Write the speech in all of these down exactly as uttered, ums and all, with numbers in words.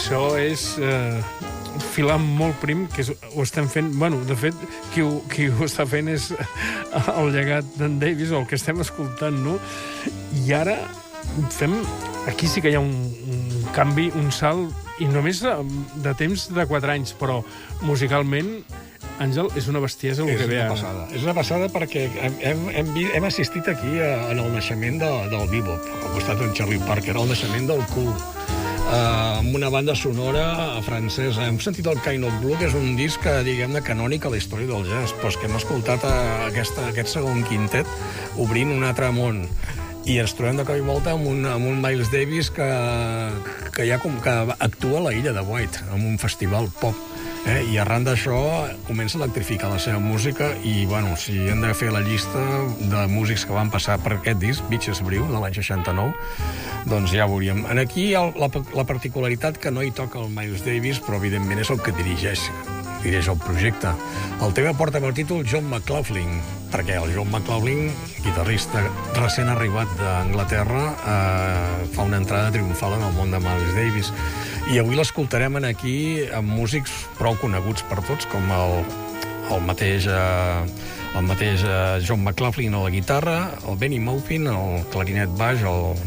això és eh, filar molt prim, que és, ho estem fent... Bueno, de fet, qui ho, qui ho està fent és el llegat d'en Davis, o el que estem escoltant, no? I ara fem... Aquí sí que hi ha un, un canvi, un salt, i només de, de temps de quatre anys, però musicalment, Àngel, és una bestiesa el és que ve una ara. passada. És una passada perquè hem, hem, hem, vi- hem assistit aquí a, en el naixement de, del bebop, al costat d'en Charlie Parker, el naixement del cool, uh, amb una banda sonora francesa. Hem sentit el Kind of Blue, que és un disc, diguem-ne, canònic a la història del jazz, però és que hem escoltat a aquesta, aquest segon quintet obrint un altre món. I ens trobem de cop i volta amb un, amb un Miles Davis que, que, ja com, que actua a la illa de White, en un festival pop. Eh? I arran d'això comença a electrificar la seva música i, bueno, si hem de fer la llista de músics que van passar per aquest disc, Beaches Brew, de l'any seixanta-nou, doncs ja ho veuríem. En aquí hi ha la, la particularitat que no hi toca el Miles Davis, però evidentment és el que dirigeix, dirigeix el projecte. El tema porta per títol John McLaughlin, perquè el John McLaughlin, guitarrista recent arribat d'Anglaterra, eh, fa una entrada triomfal en el món de Miles Davis. I avui l'escoltarem aquí amb músics prou coneguts per tots, com el, el mateix, eh, el mateix eh, John McLaughlin a la guitarra, el Benny Maupin, el clarinet baix,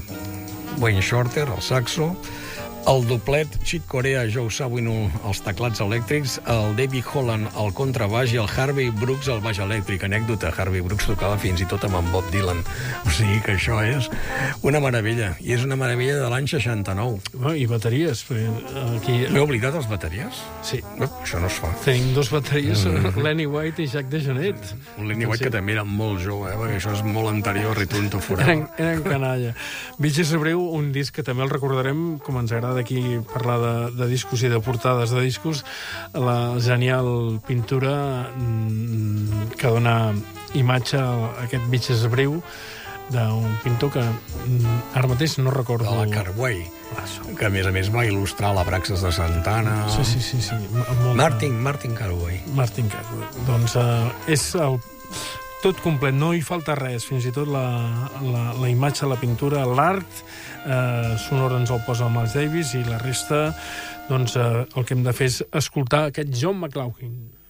el Wayne Shorter, el saxo, el doblet, Chick Corea, Joe Zawinul, els teclats elèctrics, el David Holland, el contrabaix, i el Harvey Brooks, el baix elèctric. Anècdota, Harvey Brooks tocava fins i tot amb en Bob Dylan. O sigui que això és una meravella. I és una meravella de l'any seixanta-nou. Oh, I bateries. Aquí... M'he oblidat els bateries? Sí. No, això no es fa. Tenim dos bateries, mm. Lenny White i Jacques DeJohnette. Un Lenny White sí. Que també era molt jove, eh? Perquè això és molt anterior a Return to Forever. Eren, eren canalla. Beaches Brew, un disc que també el recordarem, com ens agrada aquí parlar de, de discos i de portades de discos, la genial pintura que dona imatge a aquest Beaches Brew d'un pintor que ara mateix no recordo... De la Carway, que a més a més va il·lustrar la Praxis de Santana. Sí, sí, sí. sí. Molta... Martin, Martin Carway. Martin Carway. Doncs uh, és el... tot complet, no hi falta res, fins i tot la, la, la imatge, la pintura, l'art eh, sonora ens el posa el Miles Davis i la resta, doncs eh, el que hem de fer és escoltar aquest John McLaughlin.